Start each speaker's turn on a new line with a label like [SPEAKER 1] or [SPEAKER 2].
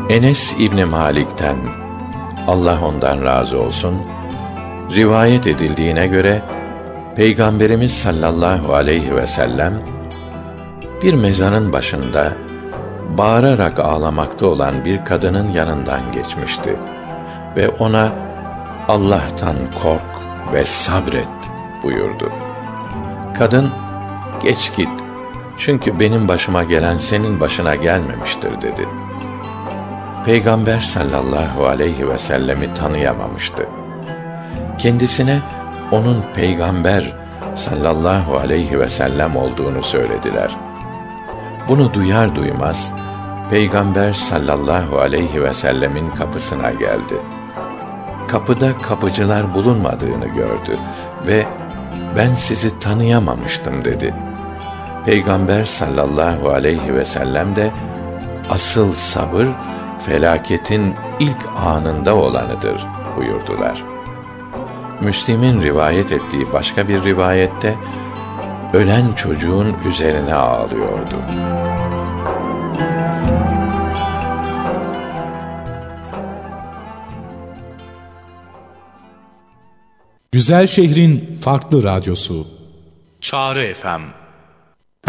[SPEAKER 1] Enes İbni Malik'ten, Allah ondan razı olsun, rivayet edildiğine göre, Peygamberimiz sallallahu aleyhi ve sellem, bir mezarın başında, bağırarak ağlamakta olan bir kadının yanından geçmişti ve ona, Allah'tan kork ve sabret buyurdu. Kadın, geç git, çünkü benim başıma gelen senin başına gelmemiştir dedi. Peygamber sallallahu aleyhi ve sellemi tanıyamamıştı. Kendisine onun Peygamber sallallahu aleyhi ve sellem olduğunu söylediler. Bunu duyar duymaz Peygamber sallallahu aleyhi ve sellemin kapısına geldi. Kapıda kapıcılar bulunmadığını gördü ve ben sizi tanıyamamıştım dedi. Peygamber sallallahu aleyhi ve sellem de asıl sabır felaketin ilk anında olanıdır buyurdular. Müslim'in rivayet ettiği başka bir rivayette ölen çocuğun üzerine ağlıyordu.
[SPEAKER 2] Güzel şehrin farklı radyosu.
[SPEAKER 3] Çağrı FM